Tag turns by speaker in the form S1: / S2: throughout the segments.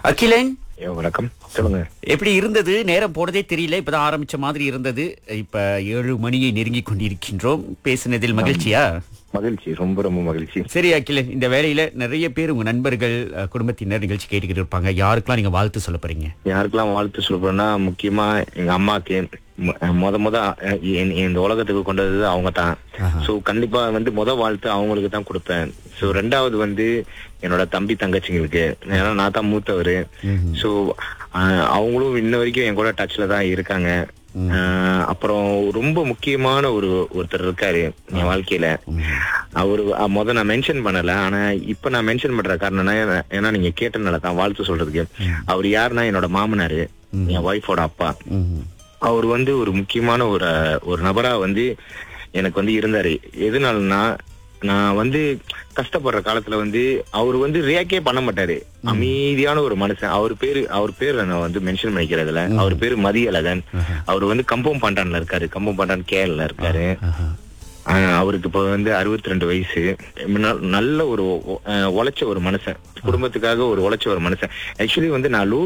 S1: அகிலன்,
S2: வணக்கம். சொல்லுங்க.
S1: எப்படி இருந்தது? நேரம் போனதே தெரியல. இப்பதான் ஆரம்பிச்ச மாதிரி இருந்தது. இப்ப 7 மணியை நெருங்கி கொண்டிருக்கின்றோம். பேசினதில் மகிழ்ச்சியா?
S2: மகிழ்ச்சி, ரொம்ப ரொம்ப மகிழ்ச்சி.
S1: சரி அகிலன், இந்த வேளையில நிறைய பேர் உங்க நண்பர்கள், குடும்பத்தினர் நிகழ்ச்சி கேட்டுக்கிட்டு இருப்பாங்க. யாருக்கெல்லாம் நீங்க வாழ்த்து சொல்ல போறீங்க?
S2: யாருக்கெல்லாம் வாழ்த்து சொல்றேன்னா, முக்கியமா எங்க அம்மாக்கு. முத இந்த உலகத்துக்கு கொண்டது அவங்க தான். சோ கண்டிப்பா முத வாழ்த்து அவங்களுக்கு தான் கொடுப்பேன். சோ ரெண்டாவது என்னோட தம்பி தங்கச்சிங்களுக்கு. ஏன்னா நான் தான் மூத்தவரு. சோ அவங்களும் இன்ன வரைக்கும் என் கூட டச்ல தான் இருக்காங்க. அப்புறம் ரொம்ப முக்கியமான ஒருத்தர் இருக்காரு என் வாழ்க்கையில. அவரு நான் மென்ஷன் பண்ணல, ஆனா இப்ப நான் மென்ஷன் பண்ற காரணம்னா, ஏன்னா நீங்க கேட்டனால தான் வாழ்த்து சொல்றதுக்கு. அவர் யாருன்னா என்னோட மாமனாரு, என் ஒய்ஃபோட அப்பா. அவர் ஒரு முக்கியமான ஒரு நபரா எனக்கு இருந்தாரு. எதுனாலன்னா, நான் கஷ்டப்படுற காலத்துல அவரு ரியாக்டே பண்ண மாட்டாரு. அமைதியான ஒரு மனுஷன். அவர் பேர் நான் மென்ஷன் பண்ணிக்கிறதுல. அவர் பேரு மதியழகன். அவரு கம்பவுண்ட் பாண்டான்ல இருக்காரு. கம்பவுண்ட் பாண்டான் கேரள இருக்காரு. அவருக்கு இப்ப 62 வயசு. நல்ல ஒரு உழைச்ச ஒரு மனுஷன். குடும்பத்துக்காக உழைச்ச ஒரு மனுஷன். ஆக்சுவலி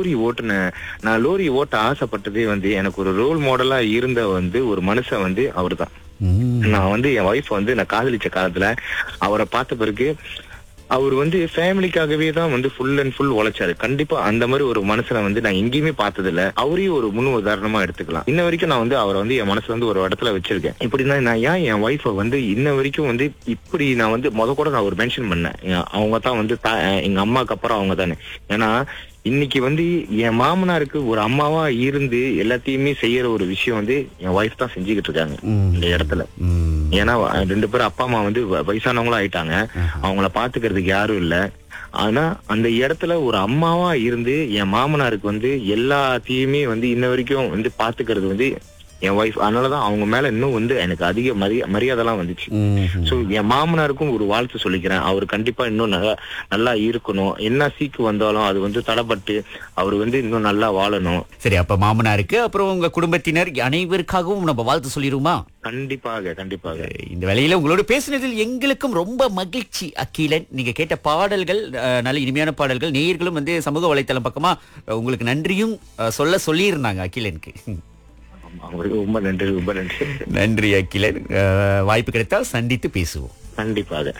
S2: நான் லோரி ஓட்ட ஆசைப்பட்டதே எனக்கு ஒரு ரோல் மாடலா இருந்த ஒரு மனுஷன் அவரு தான். நான் என் ஒய்ஃப் நான் காதலிச்ச காலத்துல அவரை பார்த்த பிறகு அவரு ஃபேமிலிக்காகவே தான் ஃபுல் அண்ட் ஃபுல் உழைச்சாரு. கண்டிப்பா அந்த மாதிரி ஒரு மனுஷனை நான் எங்கேயுமே பார்த்தது இல்ல. அவரையும் ஒரு முன் உதாரணமா எடுத்துக்கலாம். இன்ன வரைக்கும் நான் அவரை என் மனசுல ஒரு இடத்துல வச்சிருக்கேன். இப்படின்னா நான் ஏன் என் ஒய்ஃபை இன்ன வரைக்கும் இப்படி நான் முத கூட நான் ஒரு மென்ஷன் பண்ணேன். அவங்க தான் எங்க அம்மாக்கு அப்புறம் அவங்க தானே. ஏன்னா இன்னைக்கு என் மாமனாருக்கு ஒரு அம்மாவா இருந்து எல்லாத்தையுமே செய்யற ஒரு விஷயம் என் ஒய்ஃப் தான் செஞ்சுக்கிட்டு இருக்காங்க இந்த இடத்துல. ஏன்னா 2 பேரும் அப்பா அம்மா வயசானவங்களும் ஆயிட்டாங்க. அவங்கள பாத்துக்கிறதுக்கு யாரும் இல்ல. ஆனா அந்த இடத்துல ஒரு அம்மாவா இருந்து என் மாமனாருக்கு எல்லாத்தையுமே இன்ன வரைக்கும் பாத்துக்கிறது என் ஒய்ஃப். அதனாலதான் அவங்க மேல இன்னும் எனக்கு அதிக மரியாதை எல்லாம் வந்துச்சு. சோ என் மாமனாருக்கும் ஒரு வாழ்த்து சொல்லிக்கிறேன். அவர் கண்டிப்பா இன்னும் நல்லா இருக்கணும். என்ன சீக்கு வந்தாலும் அது தடப்பட்டு அவர் இன்னும் நல்லா வாழணும்.
S1: சரி, அப்ப மாமனாருக்கு அப்புறம் உங்க குடும்பத்தினர் அனைவருக்காகவும் நம்ம வாழ்த்து சொல்லிருமா?
S2: கண்டிப்பாக, கண்டிப்பாக.
S1: இந்த வேளையில உங்களோட பேசினதில் எங்களுக்கும் ரொம்ப மகிழ்ச்சி அகிலன். நீங்க கேட்ட பாடல்கள் நல்ல இனிமையான பாடல்கள். நேயர்களும் சமூக வலைத்தளம் பக்கமா உங்களுக்கு நன்றியும் சொல்லியிருந்தாங்க அகிலனுக்கு.
S2: ரொம்ப நன்றி, ரொம்ப நன்றி.
S1: நன்றி அகிலன். வாய்ப்பு கிடைத்தால் சந்தித்து பேசுவோம்.
S2: கண்டிப்பாக.